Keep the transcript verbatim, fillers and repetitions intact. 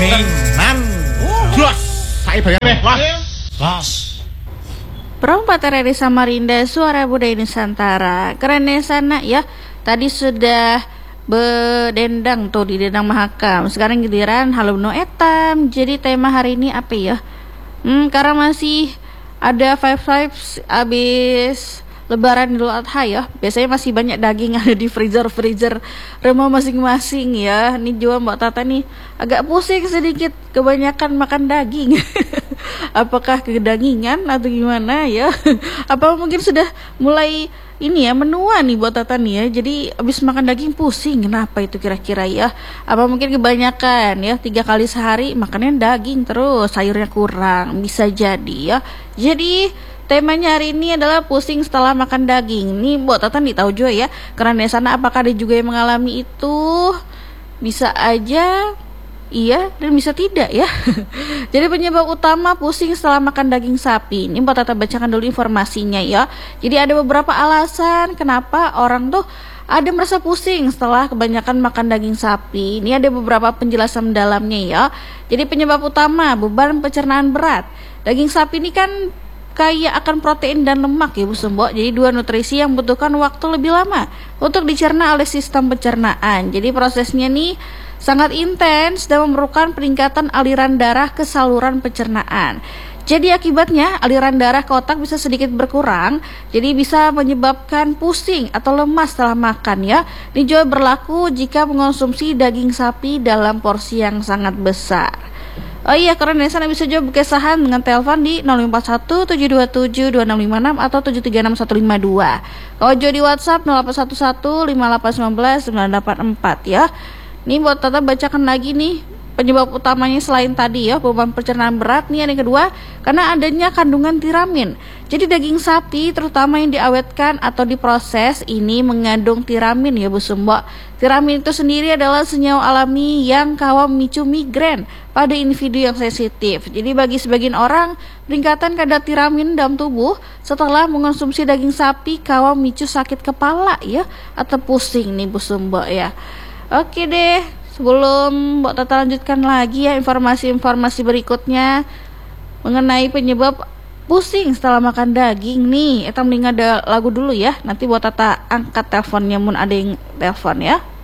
nan. Jos, saya bayar deh, wah. Los. Perompak dari Samarinda, suara budaya Nusantara. Keren ya sana ya. Tadi sudah bedendang tuh di Dendang Mahakam. Sekarang giliran Halum No Etam. Jadi tema hari ini apa ya? Hmm, karena masih ada five vibes abis Lebaran Idul Adha ya. Biasanya masih banyak daging ada di freezer-freezer rumah masing-masing ya. Ini juga Mbak Tata nih agak pusing sedikit, kebanyakan makan daging. Apakah kedagingan atau gimana ya? Apa mungkin sudah mulai ini ya menua nih buat Tata nih ya. Jadi abis makan daging pusing. Kenapa itu kira-kira ya? Apa mungkin kebanyakan ya, tiga kali sehari makannya daging terus, sayurnya kurang, bisa jadi ya. Jadi temanya hari ini adalah pusing setelah makan daging. Ini buat Tata nih tahu juga ya. Karena di sana apakah ada juga yang mengalami itu? Bisa aja iya dan bisa tidak ya. Jadi penyebab utama pusing setelah makan daging sapi. Ini buat Tata bacakan dulu informasinya ya. Jadi ada beberapa alasan kenapa orang tuh ada merasa pusing setelah kebanyakan makan daging sapi. Ini ada beberapa penjelasan dalamnya ya. Jadi penyebab utama beban pencernaan berat. Daging sapi ini kan kaya akan protein dan lemak ya Bu Sumbo. Jadi dua nutrisi yang membutuhkan waktu lebih lama untuk dicerna oleh sistem pencernaan. Jadi prosesnya nih sangat intens dan memerlukan peningkatan aliran darah ke saluran pencernaan. Jadi akibatnya aliran darah ke otak bisa sedikit berkurang, jadi bisa menyebabkan pusing atau lemas setelah makan ya. Ini juga berlaku jika mengonsumsi daging sapi dalam porsi yang sangat besar. Oh iya, karena di sana bisa juga berkesahan dengan telepon di nol lima empat satu tujuh dua tujuh dua enam lima enam atau tujuh tiga enam satu lima dua. Kalau juga di WhatsApp nol delapan satu satu lima delapan satu sembilan sembilan delapan empat ya. Ini buat Tata bacakan lagi nih penyebab utamanya selain tadi ya beban pencernaan berat. Nih yang kedua karena adanya kandungan tiramin. Jadi daging sapi terutama yang diawetkan atau diproses ini mengandung tiramin ya Bu Sumbo. Tiramin itu sendiri adalah senyawa alami yang kawan memicu migrain pada individu yang sensitif. Jadi bagi sebagian orang peningkatan kadar tiramin dalam tubuh setelah mengonsumsi daging sapi kawan memicu sakit kepala ya atau pusing nih Bu Sumbo ya. Oke deh, sebelum Mbak Tata lanjutkan lagi ya informasi-informasi berikutnya mengenai penyebab pusing setelah makan daging nih. Eta mending ada lagu dulu ya. Nanti buat Tata angkat teleponnya mun ada yang telepon ya.